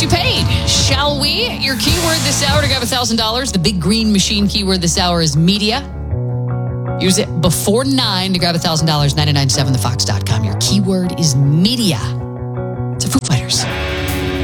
get you paid. Shall we? Your keyword this hour to grab $1,000. The big green machine keyword this hour is media. Use it before 9 to grab $1,000. 997thefox.com. Your keyword is media. It's a Foo Fighters.